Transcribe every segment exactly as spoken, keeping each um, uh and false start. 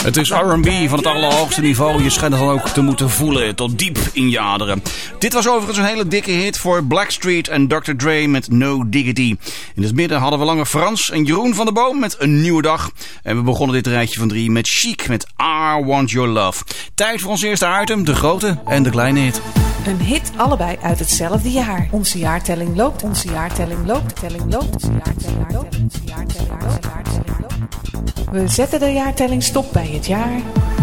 Het is R en B van het allerhoogste niveau. Je schijnt het dan ook te moeten voelen tot diep in je aderen. Dit was overigens een hele dikke hit voor Blackstreet en dokter Dre met No Diggity. In het midden hadden we Lange Frans en Jeroen van der Boom met Een Nieuwe Dag. En we begonnen dit rijtje van drie met Chic met I Want Your Love. Tijd voor ons eerste item, de grote en de kleine hit. Een hit, allebei uit hetzelfde jaar. Onze jaartelling loopt, onze jaartelling loopt, telling loopt, onze jaartelling loopt, onze jaartelling loopt, jaartelling loopt. We zetten de jaartelling stop bij het jaar.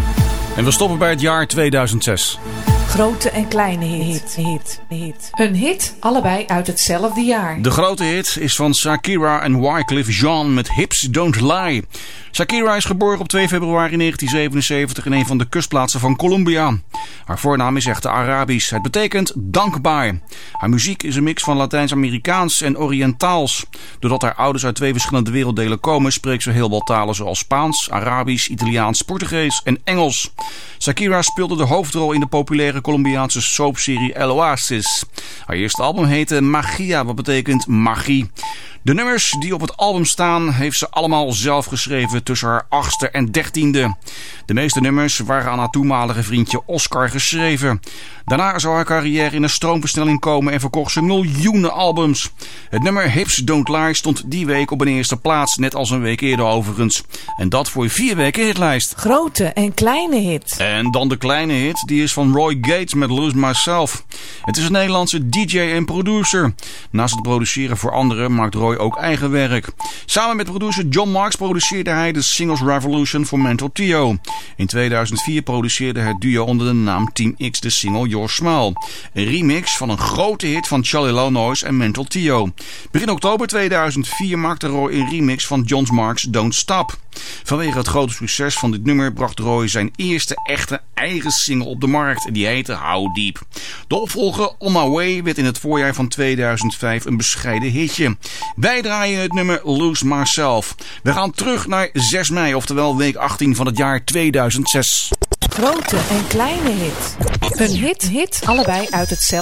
En we stoppen bij het jaar tweeduizend zes. Grote en kleine hit, hit, hit. Een hit, allebei uit hetzelfde jaar. De grote hit is van Shakira en Wyclef Jean met Hips Don't Lie. Shakira is geboren op twee februari negentien zevenenzeventig in een van de kustplaatsen van Colombia. Haar voornaam is echter Arabisch. Het betekent dankbaar. Haar muziek is een mix van Latijns-Amerikaans en Oriëntaals. Doordat haar ouders uit twee verschillende werelddelen komen, spreekt ze heel wat talen zoals Spaans, Arabisch, Italiaans, Portugees en Engels. Shakira speelde de hoofdrol in de populaire Colombiaanse soapserie El Oasis. Haar eerste album heette Magia, wat betekent magie. De nummers die op het album staan heeft ze allemaal zelf geschreven tussen haar achtste en dertiende. De meeste nummers waren aan haar toenmalige vriendje Oscar geschreven. Daarna zou haar carrière in een stroomversnelling komen en verkocht ze miljoenen albums. Het nummer Hips Don't Lie stond die week op een eerste plaats, net als een week eerder overigens. En dat voor vier weken hitlijst. Grote en kleine hit. En dan de kleine hit, die is van Roy Gates met Lose Myself. Het is een Nederlandse D J en producer. Naast het produceren voor anderen maakt Roy ook eigen werk. Samen met producer John Marks produceerde hij de Singles Revolution voor Mental Theo. In tweeduizend vier produceerde het duo onder de naam Team X de single Your Smile. Een remix van een grote hit van Charlie Lonois en Mental Theo. Begin oktober tweeduizend vier maakte Roy een remix van John Marks Don't Stop. Vanwege het grote succes van dit nummer bracht Roy zijn eerste echte eigen single op de markt. En die heette How Deep. De opvolger On My Way werd in het voorjaar van tweeduizend vijf een bescheiden hitje. Wij draaien het nummer Lose Myself. We gaan terug naar zes mei, oftewel week achttien van het jaar tweeduizend zes. Grote en kleine hit. Een hit, hit, allebei uit hetzelfde